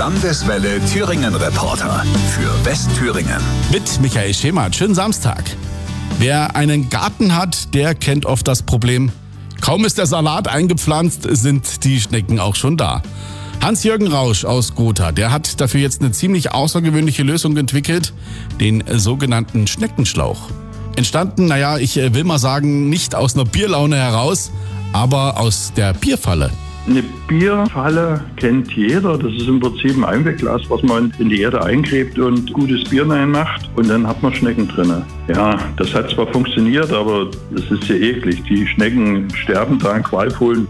Landeswelle Thüringen Reporter für Westthüringen. Mit Michael Schemert. Schönen Samstag. Wer einen Garten hat, der kennt oft das Problem. Kaum ist der Salat eingepflanzt, sind die Schnecken auch schon da. Hans-Jürgen Rausch aus Gotha, der hat dafür jetzt eine ziemlich außergewöhnliche Lösung entwickelt, den sogenannten Schneckenschlauch. Entstanden, ich will mal sagen, nicht aus einer Bierlaune heraus, aber aus der Bierfalle. Eine Bierfalle kennt jeder. Das ist im Prinzip ein Einwegglas, was man in die Erde eingräbt und gutes Bier reinmacht. Und dann hat man Schnecken drin. Ja, das hat zwar funktioniert, aber es ist sehr eklig. Die Schnecken sterben da in qualvollen